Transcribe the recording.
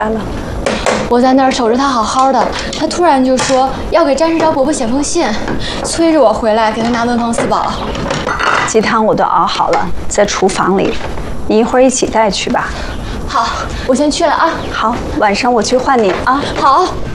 来了。 我在那儿守着他好好的，他突然就说要给战士找伯伯写封信，催着我回来给他拿文房四宝。 鸡汤我都熬好了，在厨房里，你一会儿一起带去吧。 好，我先去了啊。 好，晚上我去换你啊。 好。